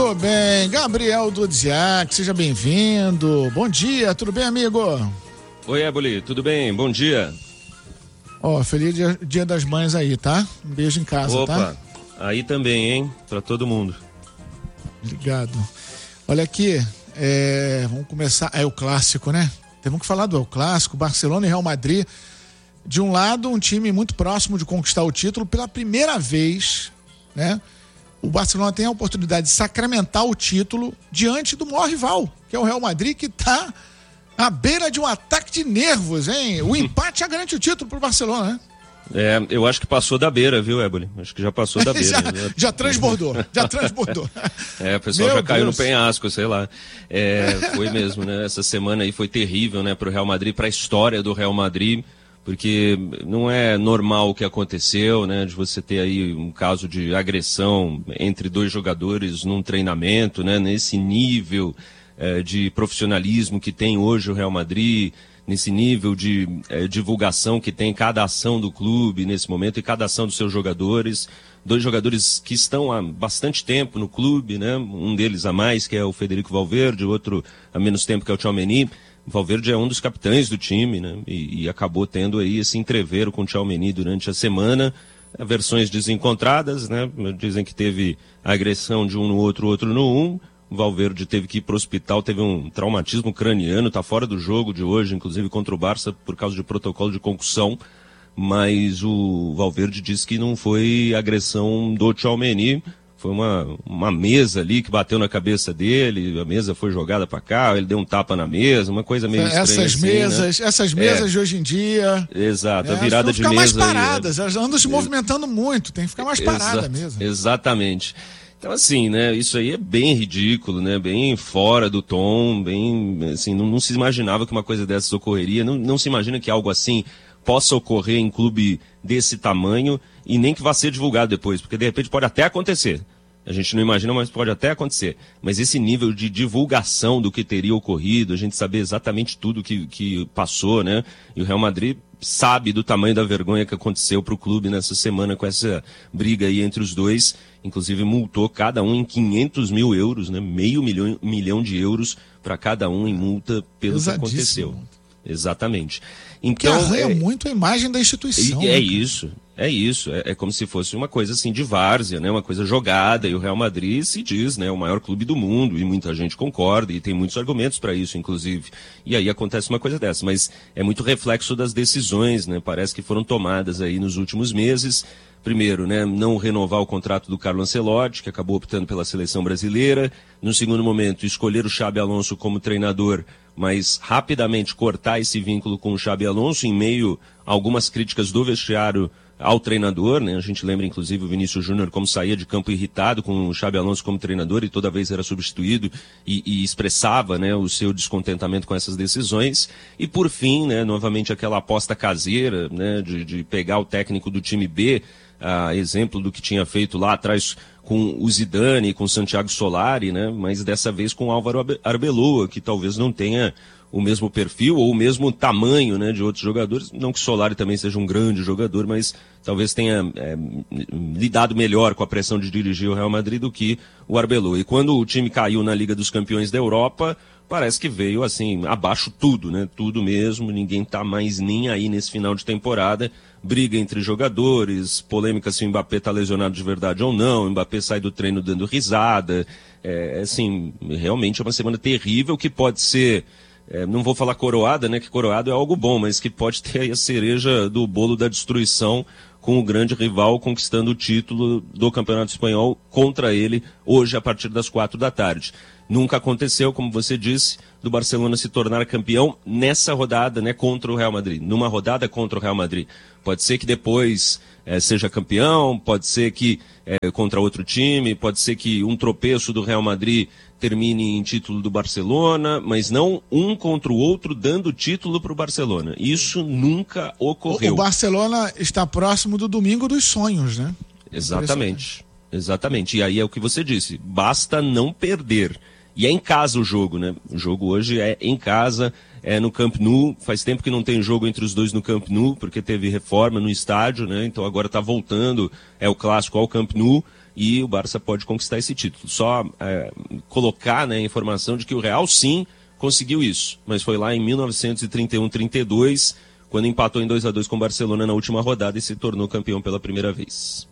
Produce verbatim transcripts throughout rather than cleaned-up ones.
Muito bem, Gabriel Dudziak, seja bem-vindo. Bom dia, tudo bem, amigo? Oi, Éboli, tudo bem? Bom dia. Ó, oh, feliz dia, dia das mães aí, tá? Um beijo em casa, Opa, tá? Aí também, hein? Pra todo mundo. Obrigado. Olha aqui, é, vamos começar, é o clássico, né? Temos que falar do El Clássico, Barcelona e Real Madrid. De um lado, um time muito próximo de conquistar o título pela primeira vez, né? O Barcelona tem a oportunidade de sacramentar o título diante do maior rival, que é o Real Madrid, que está à beira de um ataque de nervos, hein? O empate já garante o título pro Barcelona, né? É, eu acho que passou da beira, viu, Éboli? Acho que já passou da beira. já, né? já transbordou, já transbordou. É, o pessoal Meu já caiu Deus. no penhasco, sei lá. É, foi mesmo, né? Essa semana aí foi terrível, né, pro Real Madrid, pra história do Real Madrid, porque não é normal o que aconteceu, né, de você ter aí um caso de agressão entre dois jogadores num treinamento, né, nesse nível é, de profissionalismo que tem hoje o Real Madrid, nesse nível de é, divulgação que tem cada ação do clube nesse momento e cada ação dos seus jogadores. Dois jogadores que estão há bastante tempo no clube, né, um deles a mais, que é o Federico Valverde, o outro há menos tempo, que é o Tchouaméni. O Valverde é um dos capitães do time, né? E, e acabou tendo aí esse entrevero com o Tchouaméni durante a semana. Versões desencontradas, né? Dizem que teve agressão de um no outro, outro no um. O Valverde teve que ir para o hospital, teve um traumatismo craniano, está fora do jogo de hoje, inclusive contra o Barça, por causa de protocolo de concussão. Mas o Valverde disse que não foi agressão do Tchouaméni. Foi uma, uma mesa ali que bateu na cabeça dele, a mesa foi jogada para cá, ele deu um tapa na mesa, uma coisa meio estranha. Essas assim, mesas, né? essas mesas é. de hoje em dia. Exato, é, a virada de mesa. Tem que ficar mais paradas, aí, elas andam se movimentando muito, tem que ficar mais parada Exa mesmo. Exatamente. Então, assim, né, isso aí é bem ridículo, né, bem fora do tom, bem, assim, não, não se imaginava que uma coisa dessas ocorreria, não, não se imagina que algo assim possa ocorrer em clube desse tamanho e nem que vá ser divulgado depois, porque de repente pode até acontecer. A gente não imagina, mas pode até acontecer. Mas esse nível de divulgação do que teria ocorrido, a gente saber exatamente tudo que, que passou, né? E o Real Madrid sabe do tamanho da vergonha que aconteceu para o clube nessa semana com essa briga aí entre os dois. Inclusive multou cada um em quinhentos mil euros, né? Meio milhão, milhão de euros para cada um em multa pelo que aconteceu. Exatamente. Então, que arranha é, muito a imagem da instituição. É, é né? isso, é isso. É, é como se fosse uma coisa assim de várzea, né? Uma coisa jogada. E o Real Madrid se diz, né, o maior clube do mundo, e muita gente concorda, e tem muitos argumentos para isso, inclusive. E aí acontece uma coisa dessa. Mas é muito reflexo das decisões, né? Parece que foram tomadas aí nos últimos meses. Primeiro, né, não renovar o contrato do Carlo Ancelotti, que acabou optando pela seleção brasileira. No segundo momento, escolher o Xabi Alonso como treinador, mas rapidamente cortar esse vínculo com o Xabi Alonso em meio a algumas críticas do vestiário ao treinador, né? A gente lembra inclusive o Vinícius Júnior como saía de campo irritado com o Xabi Alonso como treinador e toda vez era substituído e, e expressava, né, o seu descontentamento com essas decisões. E por fim, né, novamente aquela aposta caseira, né, de, de pegar o técnico do time B, a exemplo do que tinha feito lá atrás com o Zidane, com o Santiago Solari, né, mas dessa vez com o Álvaro Arbeloa, que talvez não tenha o mesmo perfil ou o mesmo tamanho, né, de outros jogadores. Não que o Solari também seja um grande jogador, mas talvez tenha é, lidado melhor com a pressão de dirigir o Real Madrid do que o Arbeloa. E quando o time caiu na Liga dos Campeões da Europa, parece que veio assim, abaixo tudo, né? Tudo mesmo, ninguém tá mais nem aí nesse final de temporada. Briga entre jogadores, polêmica se o Mbappé tá lesionado de verdade ou não, o Mbappé sai do treino dando risada. É, assim, realmente é uma semana terrível que pode ser... É, não vou falar coroada, né, que coroado é algo bom, mas que pode ter aí a cereja do bolo da destruição com o grande rival conquistando o título do Campeonato Espanhol contra ele hoje a partir das quatro da tarde. Nunca aconteceu, como você disse, do Barcelona se tornar campeão nessa rodada, né, contra o Real Madrid, numa rodada contra o Real Madrid. Pode ser que depois é, seja campeão, pode ser que é, contra outro time, pode ser que um tropeço do Real Madrid termine em título do Barcelona, mas não um contra o outro dando título para o Barcelona. Isso nunca ocorreu. O, o Barcelona está próximo do domingo dos sonhos, né? Exatamente, exatamente. E aí é o que você disse, basta não perder. E é em casa o jogo, né? O jogo hoje é em casa, é no Camp Nou. Faz tempo que não tem jogo entre os dois no Camp Nou, porque teve reforma no estádio, né? Então agora está voltando, é o clássico ao Camp Nou. e o Barça pode conquistar esse título. Só é, colocar, né, a informação de que o Real sim conseguiu isso, mas foi lá em mil novecentos e trinta e um, trinta e dois, quando empatou em dois a dois com o Barcelona na última rodada e se tornou campeão pela primeira vez.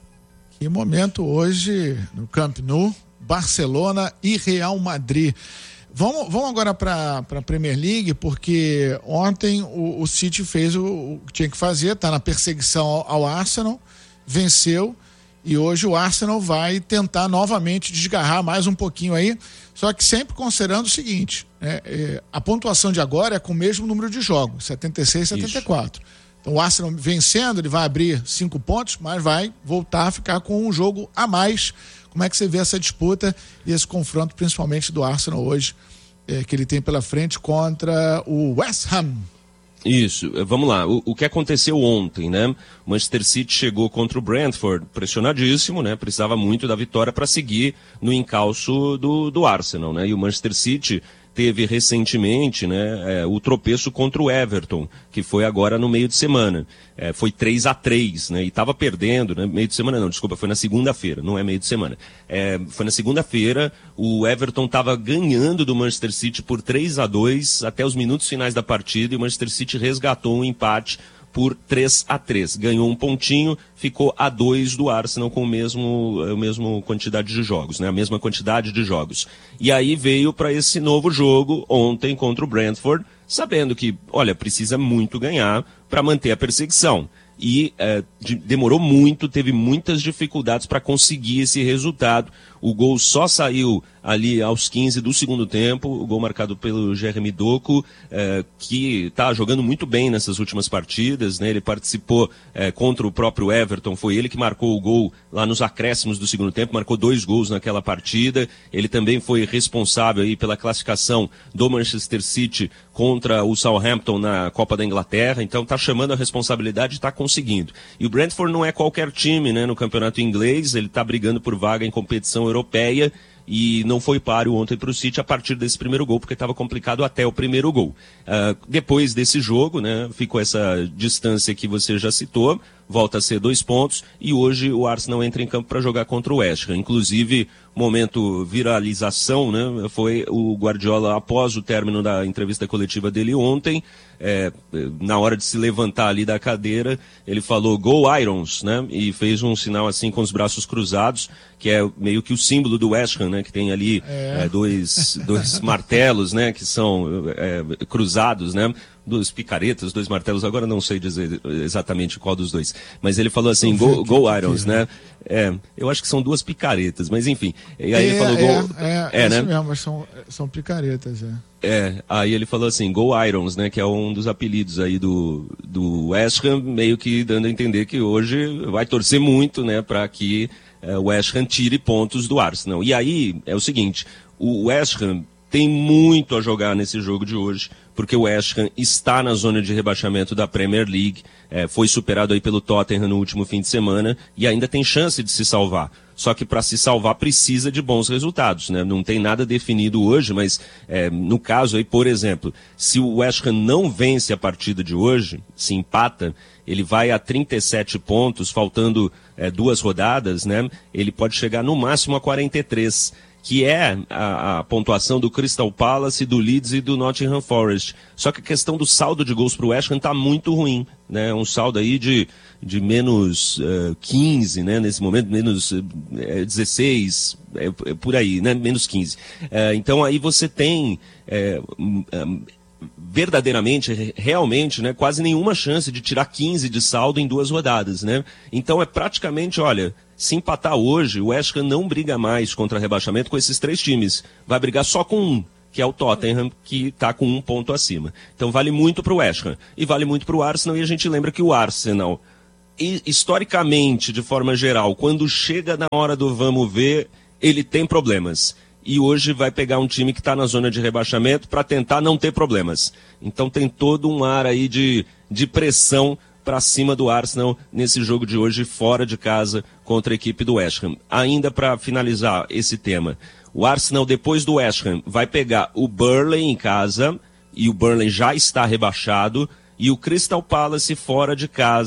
Que momento hoje no Camp Nou, Barcelona e Real Madrid. Vamos, vamos agora para a Premier League, porque ontem o, o City fez o, o que tinha que fazer, está na perseguição ao, ao Arsenal, venceu, e hoje o Arsenal vai tentar novamente desgarrar mais um pouquinho aí, só que sempre considerando o seguinte, né, é, a pontuação de agora é com o mesmo número de jogos, setenta e seis, setenta e quatro. Isso. Então o Arsenal vencendo, ele vai abrir cinco pontos, mas vai voltar a ficar com um jogo a mais. Como é que você vê essa disputa e esse confronto, principalmente do Arsenal hoje, é, que ele tem pela frente contra o West Ham? Isso, vamos lá, o, o que aconteceu ontem, né? O Manchester City chegou contra o Brentford pressionadíssimo, né? Precisava muito da vitória para seguir no encalço do, do Arsenal, né? E o Manchester City teve recentemente, né, é, o tropeço contra o Everton, que foi agora no meio de semana. É, foi três a três, né, e estava perdendo, né, meio de semana não, desculpa, foi na segunda-feira, não é meio de semana. É, foi na segunda-feira, o Everton estava ganhando do Manchester City por três a dois até os minutos finais da partida, e o Manchester City resgatou um empate por três a três. Ganhou um pontinho, ficou a dois do Arsenal com o mesmo, a mesma quantidade de jogos, né? A mesma quantidade de jogos. E aí veio para esse novo jogo ontem contra o Brentford, sabendo que, olha, precisa muito ganhar para manter a perseguição. E é, de, demorou muito, teve muitas dificuldades para conseguir esse resultado. O gol só saiu ali aos quinze do segundo tempo, o gol marcado pelo Jeremy Doku, é, que está jogando muito bem nessas últimas partidas, né? Ele participou é, contra o próprio Everton, foi ele que marcou o gol lá nos acréscimos do segundo tempo, marcou dois gols naquela partida. Ele também foi responsável aí pela classificação do Manchester City contra o Southampton na Copa da Inglaterra, então está chamando a responsabilidade e está conseguindo. E o Brentford não é qualquer time, né, no campeonato inglês, ele está brigando por vaga em competição europeia, e não foi páreo ontem para o City a partir desse primeiro gol, porque estava complicado até o primeiro gol. Uh, depois desse jogo, né, ficou essa distância que você já citou, volta a ser dois pontos, e hoje o Arsenal entra em campo para jogar contra o West Ham. Inclusive, momento viralização, né, foi o Guardiola, após o término da entrevista coletiva dele ontem, é, na hora de se levantar ali da cadeira, ele falou "Go Irons", né, e fez um sinal assim com os braços cruzados, que é meio que o símbolo do West Ham, né, que tem ali é. É, dois, dois martelos, né, que são é, cruzados, né, duas picaretas, dois martelos, agora não sei dizer exatamente qual dos dois, mas ele falou assim, go, go Irons, né? É, eu acho que são duas picaretas, mas enfim. E aí é, ele falou, go, é, é, é, é né? isso mesmo, mas são, são picaretas, é. É, aí ele falou assim, Go Irons, né, que é um dos apelidos aí do, do West Ham, meio que dando a entender que hoje vai torcer muito, né, para que é, o West Ham tire pontos do Arsenal. E aí é o seguinte, o West Ham tem muito a jogar nesse jogo de hoje, porque o West Ham está na zona de rebaixamento da Premier League, é, foi superado aí pelo Tottenham no último fim de semana e ainda tem chance de se salvar. Só que para se salvar precisa de bons resultados, né? Não tem nada definido hoje, mas é, no caso aí, por exemplo, se o West Ham não vence a partida de hoje, se empata, ele vai a trinta e sete pontos, faltando é, duas rodadas, né? Ele pode chegar no máximo a quarenta e três, que é a, a pontuação do Crystal Palace, do Leeds e do Nottingham Forest. Só que a questão do saldo de gols para o West Ham está muito ruim, né? Um saldo aí de, de menos uh, quinze, né? Nesse momento, menos uh, dezesseis, é, é por aí, né? Menos quinze. Uh, então aí você tem uh, um, verdadeiramente, realmente, né? Quase nenhuma chance de tirar quinze de saldo em duas rodadas, né? Então é praticamente, olha... Se empatar hoje, o West Ham não briga mais contra rebaixamento com esses três times. Vai brigar só com um, que é o Tottenham, que está com um ponto acima. Então vale muito para o West Ham. E vale muito para o Arsenal. E a gente lembra que o Arsenal, historicamente, de forma geral, quando chega na hora do vamos ver, ele tem problemas. E hoje vai pegar um time que está na zona de rebaixamento para tentar não ter problemas. Então tem todo um ar aí de, de pressão para cima do Arsenal nesse jogo de hoje, fora de casa, contra a equipe do West Ham. Ainda para finalizar esse tema, o Arsenal, depois do West Ham, vai pegar o Burnley em casa, e o Burnley já está rebaixado, e o Crystal Palace fora de casa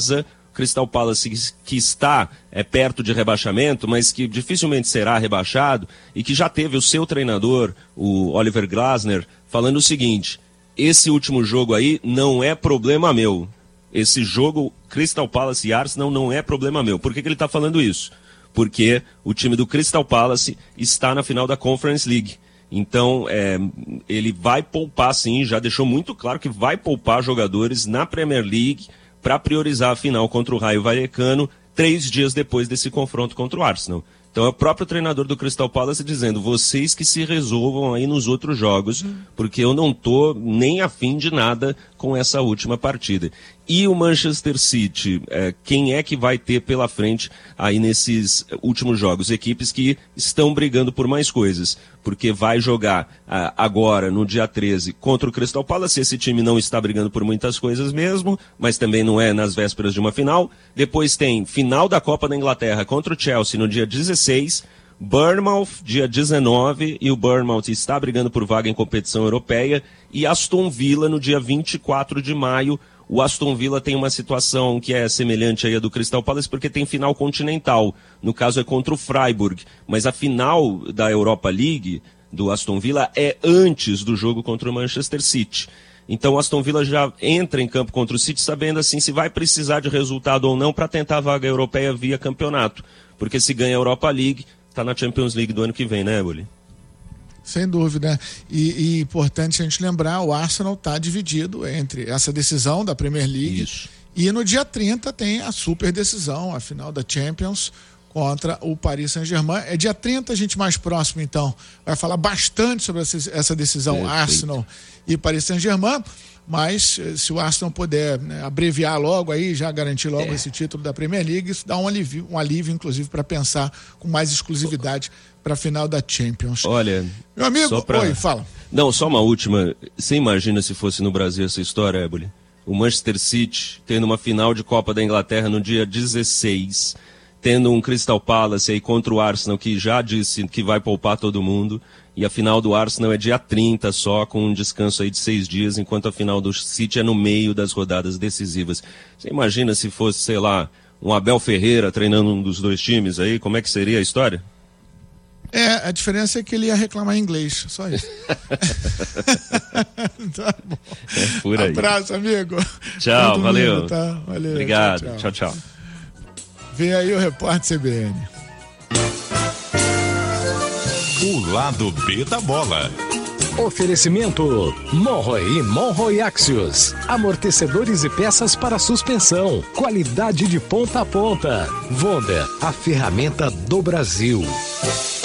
Crystal Palace que está é, perto de rebaixamento, mas que dificilmente será rebaixado, e que já teve o seu treinador, o Oliver Glasner, falando o seguinte: esse último jogo aí não é problema meu. Esse jogo, Crystal Palace e Arsenal, não é problema meu. Por que que ele está falando isso? Porque o time do Crystal Palace está na final da Conference League. Então, é, ele vai poupar, sim, já deixou muito claro que vai poupar jogadores na Premier League para priorizar a final contra o Raio Vallecano, três dias depois desse confronto contra o Arsenal. Então é o próprio treinador do Crystal Palace dizendo: vocês que se resolvam aí nos outros jogos, porque eu não tô nem afim de nada com essa última partida. E o Manchester City, é, quem é que vai ter pela frente aí nesses últimos jogos? Equipes que estão brigando por mais coisas, porque vai jogar ah, agora, no dia treze, contra o Crystal Palace. Esse time não está brigando por muitas coisas mesmo, mas também não é nas vésperas de uma final. Depois tem final da Copa da Inglaterra contra o Chelsea no dia dezesseis, Bournemouth dia dezenove, e o Bournemouth está brigando por vaga em competição europeia, e Aston Villa no dia vinte e quatro de maio. O Aston Villa tem uma situação que é semelhante aí à do Crystal Palace, porque tem final continental. No caso é contra o Freiburg. Mas a final da Europa League, do Aston Villa, é antes do jogo contra o Manchester City. Então o Aston Villa já entra em campo contra o City sabendo assim se vai precisar de resultado ou não para tentar a vaga europeia via campeonato. Porque se ganha a Europa League, está na Champions League do ano que vem, né, Eboli? Sem dúvida. E, e importante a gente lembrar, o Arsenal está dividido entre essa decisão da Premier League. Isso. E no dia trinta tem a super decisão, a final da Champions contra o Paris Saint-Germain. É dia trinta, a gente mais próximo, então, vai falar bastante sobre essa decisão, é, Arsenal e Paris Saint-Germain. Mas se o Arsenal puder, né, abreviar logo aí, já garantir logo é. esse título da Premier League, isso dá um alívio, um alívio inclusive, para pensar com mais exclusividade para a final da Champions. Olha, meu amigo, só pra... oi, fala. Não, só uma última. Você imagina se fosse no Brasil essa história, Eboli? O Manchester City tendo uma final de Copa da Inglaterra no dia dezesseis, tendo um Crystal Palace aí contra o Arsenal, que já disse que vai poupar todo mundo, e a final do Arsenal é dia trinta só, com um descanso aí de seis dias, enquanto a final do City é no meio das rodadas decisivas. Você imagina se fosse, sei lá, um Abel Ferreira treinando um dos dois times aí, como é que seria a história? É, a diferença é que ele ia reclamar em inglês, só isso. Tá bom. É por aí. Abraço, amigo. Tchau, Todo valeu. mundo, tá? Valeu. Obrigado, tchau, tchau, tchau. tchau. Vem aí o repórter C B N. O lado B da bola. Oferecimento Monroe e Monroe Axios. Amortecedores e peças para suspensão. Qualidade de ponta a ponta. Wonder, a ferramenta do Brasil.